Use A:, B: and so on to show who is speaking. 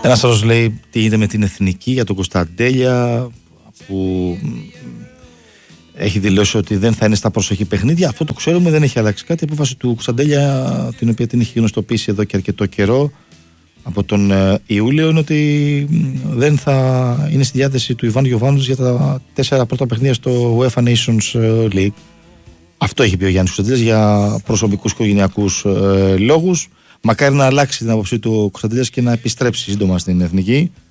A: Ένας άλλος λέει τι γίνεται με την εθνική για τον Κωνσταντέλια, που έχει δηλώσει ότι δεν θα είναι στα προσοχή παιχνίδια. Αυτό το ξέρουμε, δεν έχει αλλάξει κάτι. Η απόφαση του Κωνσταντέλια, την οποία την έχει γνωστοποιήσει εδώ και αρκετό καιρό, από τον Ιούλιο, είναι ότι δεν θα είναι στη διάθεση του Ιβάν Γιοβάνοβιτς για τα 4 πρώτα παιχνίδια στο UEFA Nations League. Αυτό έχει πει ο Γιάννης Κωνσταντέλιας για προσωπικούς οικογενειακούς λόγους. Μακάρι να αλλάξει την άποψή του ο Κωνσταντέλιας και να επιστρέψει σύντομα στην εθνική.